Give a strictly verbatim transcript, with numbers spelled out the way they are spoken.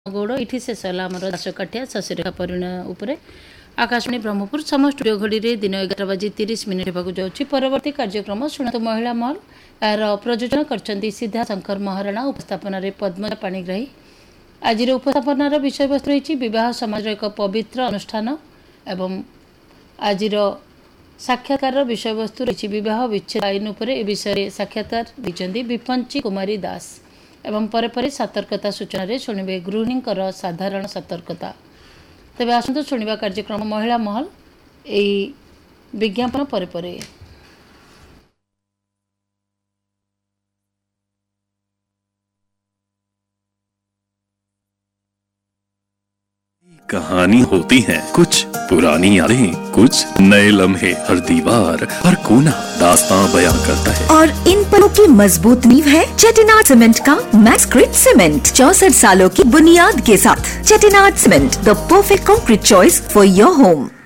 गौड़ ये शेष है आमर दासकाठिया शशिरेखा परिणय उपरे आकाशवाणी ब्रह्मपुर सम स्टूडियो घड़ी दिन एगार बजे तीस मिनिट होगा जाऊँगी परवर्ती कार्यक्रम शुणु महिला महल यार प्रयोजन कर सीधा शंकर महाराणा उपस्थापन पद्मजा पाणिग्राही आज उपस्थापनार विषय वस्तु रही विवाह समाज एक पवित्र अनुष्ठान एवं आज साक्षात्कार विषय वस्तु रही विवाह विच्छेद आईन उपरे ए विषय साक्षात्कार देते विपंची कुमारी दास एवं परे परे सतर्कता सूचना रे शुणिबे गृहिणी साधारण सतर्कता तेज आसतु शुणा कार्यक्रम महिला महल यही विज्ञापन परे परे। कहानी होती है कुछ पुरानी यादें, कुछ नए लम्हे, हर दीवार हर कोना दास्तां बयां करता है। और इन पलों की मजबूत नींव है चेटिनाड सीमेंट का मैक्सक्रिट सीमेंट चौसठ सालों की बुनियाद के साथ। Chettinad cement the perfect concrete choice for your home.